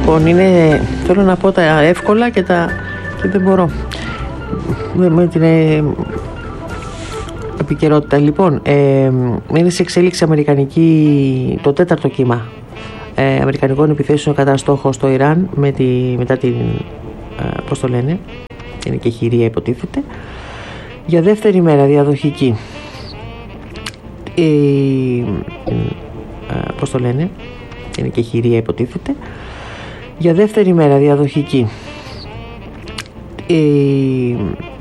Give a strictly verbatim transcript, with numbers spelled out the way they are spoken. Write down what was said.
Λοιπόν, είναι, θέλω να πω τα εύκολα και τα και δεν μπορώ με, με την ε, επικαιρότητα. Λοιπόν, ε, είναι σε εξέλιξη αμερικανική, το τέταρτο κύμα ε, αμερικανικών επιθέσεων κατά στόχο στο Ιράν με τη, μετά την ε, πώς το λένε, είναι και χειρία υποτίθεται, για δεύτερη μέρα διαδοχική. Ε, ε, πώς το λένε, είναι και χειρία υποτίθεται, για δεύτερη μέρα διαδοχική. Ε,